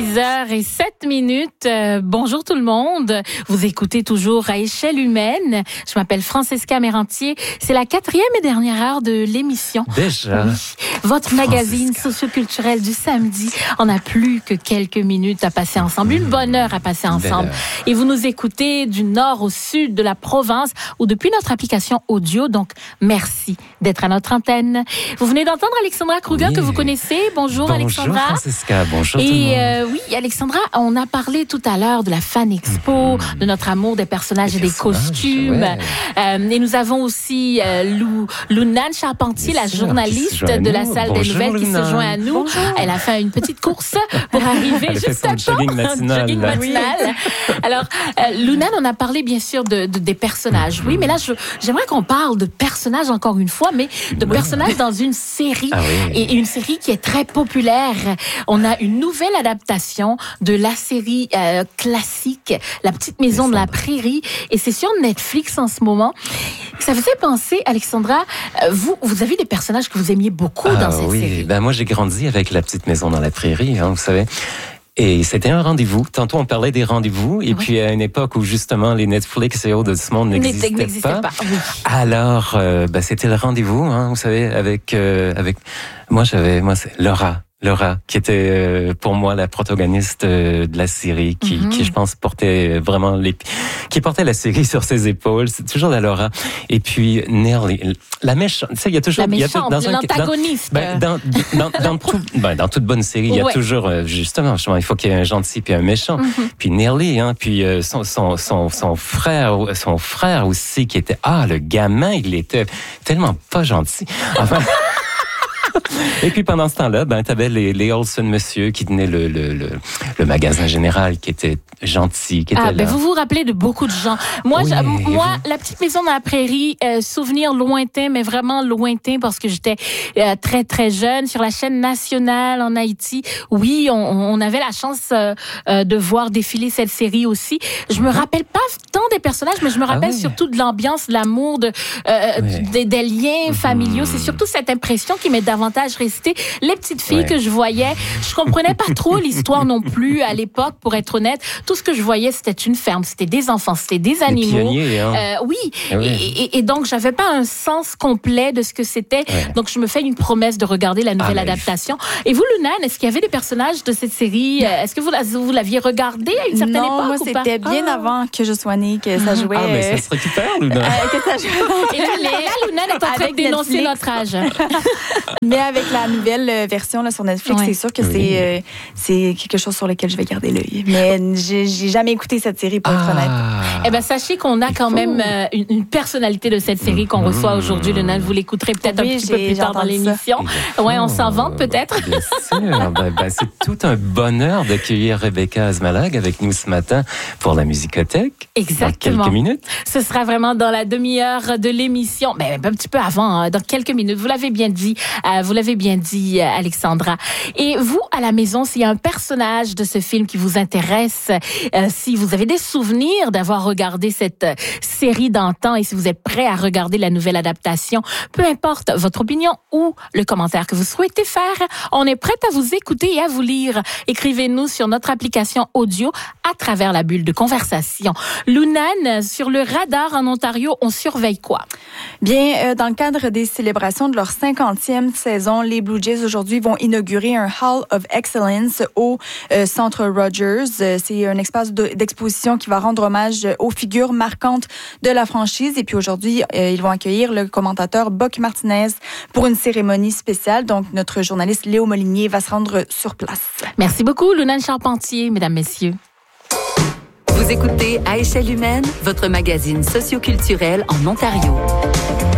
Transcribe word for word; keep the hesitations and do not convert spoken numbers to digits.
six heures zéro sept minutes. Euh, bonjour tout le monde. Vous écoutez toujours à échelle humaine. Je m'appelle Francesca Mérantier. C'est la quatrième et dernière heure de l'émission. Déjà? Oui. Votre Francesca. magazine socioculturel du samedi. On n'a plus que quelques minutes à passer ensemble. Une bonne heure à passer ensemble. Et vous nous écoutez du nord au sud de la province ou depuis notre application audio. Donc, merci d'être à notre antenne. Vous venez d'entendre Alexandra Kruger Oui. que vous connaissez. Bonjour, Bonjour Alexandra. Bonjour Francesca, bonjour tout le monde. Et euh, oui, Alexandra, on a parlé tout à l'heure de la Fan Expo, mmh. de notre amour des personnages des et des personnages, costumes. Ouais. Euh, et nous avons aussi euh, Lou, Lounane Charpentier, Bien la sûr, journaliste qui de la nous. salle Bonjour, des nouvelles, Lounane. qui se joint à nous. Bonjour. Elle a fait une petite course pour arriver Elle a fait juste son à temps. jogging matinal. Jogging matinal. Alors, euh, Lounane, on a parlé bien sûr de, de, des personnages. Oui, mais là, je, j'aimerais qu'on parle de personnages encore une fois, mais de Oui. personnages dans une série. Ah oui. Et une série qui est très populaire. On a une nouvelle adaptation de la série euh, classique, La Petite Maison de la Prairie, et c'est sur Netflix en ce moment. Ça vous fait penser, Alexandra, euh, vous, vous avez des personnages que vous aimiez beaucoup Ah, dans cette oui. série. Ben, moi, j'ai grandi avec La Petite Maison dans la Prairie, hein, vous savez. Et c'était un rendez-vous. Tantôt, on parlait des rendez-vous. Et Oui. puis, à une époque où, justement, les Netflix et autres de ce monde n'existaient N'existait pas. pas. Oui. Alors, euh, ben, c'était le rendez-vous, hein, vous savez, avec, euh, avec, moi, j'avais, moi, c'est Laura. Laura, qui était euh, pour moi la protagoniste euh, de la série, qui, Mm-hmm. qui je pense portait vraiment les, qui portait la série sur ses épaules. C'est toujours la Laura. Et puis Nelly, la méchante. Tu sais, il y a toujours, La il y a méchante, tout- dans un- l'antagoniste. dans, ben, dans, dans, dans, tout, ben, dans toute bonne série, il y a Ouais. toujours euh, justement, justement, il faut qu'il y ait un gentil puis un méchant. Mm-hmm. Puis Nelly, hein, puis euh, son, son, son, son frère, son frère aussi, qui était ah le gamin, il était tellement pas gentil. Enfin. Et puis pendant ce temps-là, ben t'avais les, les Olsen monsieur qui tenaient le, le, le, le magasin général, qui était gentil, qui était Ah, là. ben vous vous rappelez de beaucoup de gens. Moi, Oui, j'a- et moi, vous? La Petite Maison dans la Prairie, euh, souvenir lointain, mais vraiment lointain parce que j'étais euh, très très jeune sur la chaîne nationale en Haïti. Oui, on, on avait la chance euh, euh, de voir défiler cette série aussi. Je me rappelle pas tant des personnages, mais je me rappelle Ah oui. surtout de l'ambiance, de l'amour, de euh, Oui. des, des liens familiaux. C'est surtout cette impression qui m'est davantage restée. Les petites filles Ouais. que je voyais, je comprenais pas trop l'histoire non plus à l'époque, pour être honnête. Tout ce que je voyais, c'était une ferme, c'était des enfants, c'était des Les animaux. pionniers, hein. Euh, oui. Eh oui. Et, et, et donc, j'avais pas un sens complet de ce que c'était. Ouais. Donc, je me fais une promesse de regarder la nouvelle Ah, mais- adaptation. Et vous, Lounane, est-ce qu'il y avait des personnages de cette série? Euh, Est-ce que vous, la- vous l'aviez regardé à une certaine non, époque moi, ou pas? c'était bien Ah. avant que je sois née, que ça jouait. Ah, mais euh, ça se récupère, Luna. euh, que ça jouait. Et là, là, Lounane est en train de Avec dénoncer Netflix. notre âge. Mais avec la nouvelle euh, version là, sur Netflix, Ouais. c'est sûr que Oui. c'est euh, c'est quelque chose sur lequel je vais garder l'œil. Mais j'ai j'ai jamais écouté cette série, pour être honnête. Ah. Eh ben, sachez qu'on a Il quand faut. même euh, une, une personnalité de cette série qu'on Mhm. reçoit aujourd'hui, Lounane. Vous l'écouterez peut-être Oui, un petit peu j'ai- plus j'ai tard dans entendu ça. l'émission. Ouais, on s'en vante peut-être. Bien sûr. Ben, ben, c'est tout un bonheur d'accueillir Rebecca Azmalag avec nous ce matin pour la musicothèque. Exactement. Dans quelques minutes. Ce sera vraiment dans la demi-heure de l'émission. Ben, un petit peu avant, hein, dans quelques minutes. Vous l'avez bien dit, euh, vous l'avez bien dit, euh, Alexandra. Et vous, à la maison, s'il y a un personnage de ce film qui vous intéresse, euh, si vous avez des souvenirs d'avoir regardé cette euh, série d'antan et si vous êtes prêt à regarder la nouvelle adaptation, peu importe votre opinion ou le commentaire que vous souhaitez faire, on est prêt à vous écouter et à vous lire. Écrivez-nous sur notre application audio à travers la bulle de conversation. Lounane, sur le radar en Ontario, on surveille quoi? Bien, euh, dans le cadre des célébrations de leur cinquantième saison, les Blue Jays aujourd'hui vont inaugurer un Hall of Excellence au euh, Centre Rogers. Euh, c'est un espace de- d'exposition qui va rendre hommage aux figures marquantes de la franchise. Et puis aujourd'hui, euh, ils vont accueillir le commentateur Buck Martinez pour une cérémonie spéciale. Donc, notre journaliste Léo Molinier va se rendre sur place. Merci beaucoup, Lounane Charpentier, mesdames, messieurs. Vous écoutez À échelle humaine, votre magazine socioculturel en Ontario.